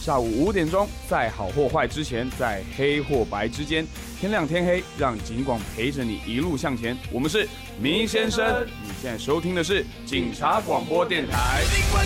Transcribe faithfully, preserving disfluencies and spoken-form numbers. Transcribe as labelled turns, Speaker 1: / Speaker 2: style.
Speaker 1: 下午五点钟，在好或坏之前，在黑或白之间，天亮天黑，让警广陪着你一路向前。我们是明先生，你现在收听的是警察广播电台。